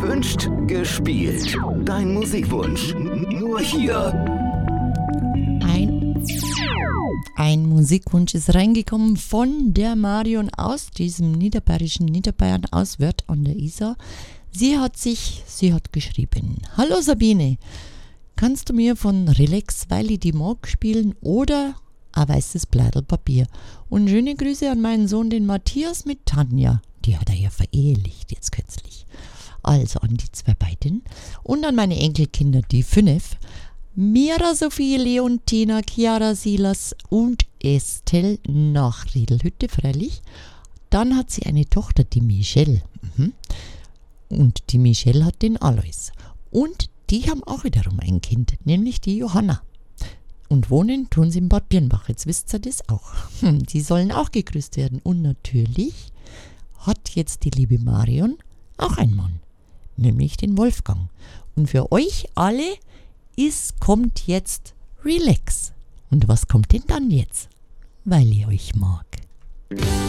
Gewünscht, gespielt. Dein Musikwunsch. Nur hier. Ein Musikwunsch ist reingekommen von der Marion aus diesem niederbayerischen Niederbayern aus Wörth an der Isar. Sie hat geschrieben: Hallo Sabine, kannst du mir von Relax, weil ich die mag spielen oder ein weißes Bleitel Papier? Und schöne Grüße an meinen Sohn, den Matthias mit Tanja. Die hat er ja verehelicht jetzt kürzlich. Also an die zwei beiden und an meine Enkelkinder, die 5. Mira, Sophie, Leontina, Chiara, Silas und Estelle nach Riedelhütte freilich. Dann hat sie eine Tochter, die Michelle. Und die Michelle hat den Alois. Und die haben auch wiederum ein Kind, nämlich die Johanna. Und wohnen tun sie in Bad Birnbach. Jetzt wisst ihr das auch. Die sollen auch gegrüßt werden. Und natürlich hat jetzt die liebe Marion auch einen Mann, nämlich den Wolfgang. Und für euch alle kommt jetzt Relax. Und was kommt denn dann jetzt? Weil ich euch mag.